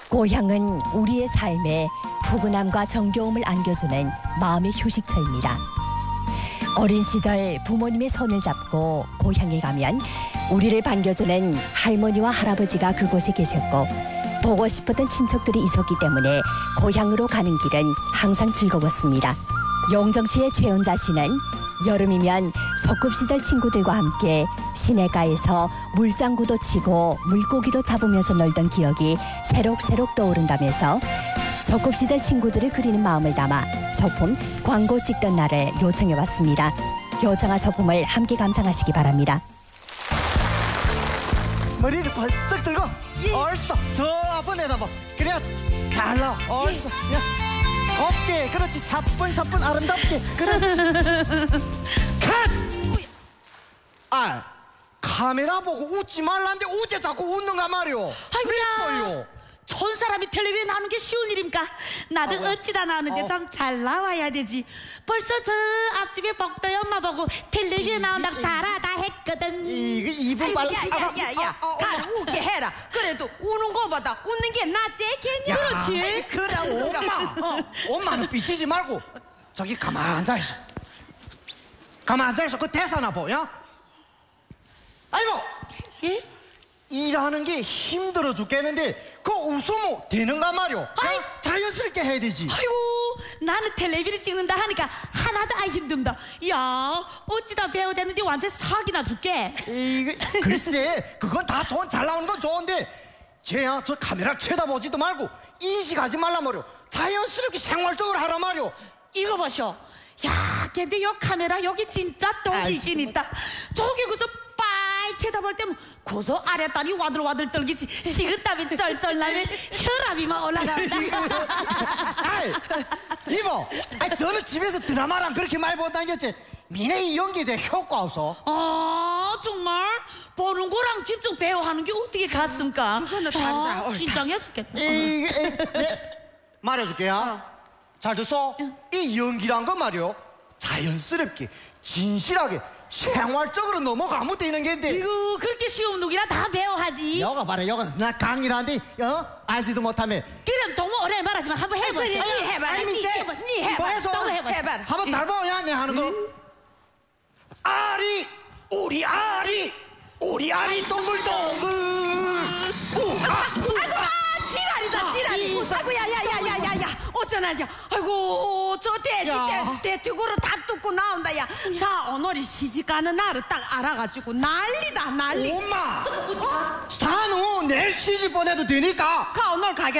고향은 우리의 삶에 푸근함과 정겨움을 안겨주는 마음의 휴식처입니다. 어린 시절 부모님의 손을 잡고 고향에 가면 우리를 반겨주는 할머니와 할아버지가 그곳에 계셨고 보고 싶었던 친척들이 있었기 때문에 고향으로 가는 길은 항상 즐거웠습니다. 용정시의 최은자 씨는 여름이면 소꿉시절 친구들과 함께 시내가에서 물장구도 치고 물고기도 잡으면서 놀던 기억이 새록새록 떠오른다면서 소꿉시절 친구들을 그리는 마음을 담아 소품 광고 찍던 날을 요청해왔습니다. 요청한 소품을 함께 감상하시기 바랍니다. 머리를 벌쩍 들고 얼싸 저 앞에 내다봐. 그래야 잘 나와. 얼싸 곱게 그렇지. 사뿐사뿐 아름답게 그렇지. 컷! 아 카메라 보고 웃지 말라는데 어째 자꾸 웃는가 말이오. 아이고야, 전 사람이 텔레비에 나오는 게 쉬운 일입니까? 나도 어찌다 나오는데 참 잘 나와야 되지. 벌써 저 앞집에 복도의 엄마 보고 텔레비에 나온다고 잘하다 했거든. 이거 입은 빨라. 야야야야, 잘 웃게 해라. 그래도 우는 거보다 웃는 게 낫지 않겠냐? 그렇지. 그럼 엄마, 엄마는 삐치지 말고 저기 가만 앉아있어. 가만 앉아있어. 그 대사나 보여? 아이고, 예? 일하는 게 힘들어 죽겠는데 그 웃으면 되는가 말이오. 아이. 자연스럽게 해야 되지. 아이고, 나는 텔레비를 찍는다 하니까 하나도 안 힘듭니다. 야, 어찌다 배우 됐는데 완전 사기나 줄게. 이거 글쎄, 그건 다 잘 나오는 건 좋은데 쟤야 저 카메라 쳐다보지도 말고 인식하지 말라 말이오. 자연스럽게 생활적으로 하라 말이오. 이거 보쇼. 야, 근데 요 카메라 여기 진짜 독이긴 있다. 저기 그저 빠이 쳐다볼 때면 고소 아랫다리 와들와들 떨기지. 식은땀이 쩔쩔 나면 혈압이 막 올라간다. 아이, 이모, 아이, 저는 집에서 드라마랑 그렇게 많이 못 다녔지. 미네 이 연기에 대해 효과 없어. 아, 정말? 보는 거랑 직접 배워하는 게 어떻게 같습니까? 그거는 다르다. 옳다. 긴장해 죽겠다. 말해줄게요. 잘 듣소. 이 연기란 건 말이요, 자연스럽게 진실하게 생활적으로 넘어가면 되는 게인데. 이거 그렇게 쉬운 놈이라 다 배워하지. 여가 봐라, 여가 나 강이라는데 알지도 못하면. 그럼 너무 오래 말하지만 한번 해보세요. 니 해봐라. 아니, 니 미세. 해봐. 니 해봐. 해서 너무 해봐. 해봐라. 한번 잘 봐야 내 하는 거. 아리, 우리 아리, 우리 아리 동글동글. 지랄이다, 지랄이. 아이고, 야야야야야야. 어쩌나냐. 아이고, 저 대퇴고로 다 뚫고 나온다, 야. 자, 오늘이 시집가는 날을 딱 알아가지고 난리다, 난리. 엄마, 저거 뭐지? 다 너 내일 시집 보내도 되니까. 가, 오늘 가게.